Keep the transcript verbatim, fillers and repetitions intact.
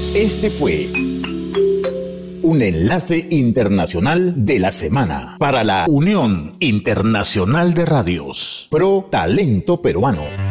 Este fue un enlace internacional de la semana para la Unión Internacional de Radios Pro Talento Peruano.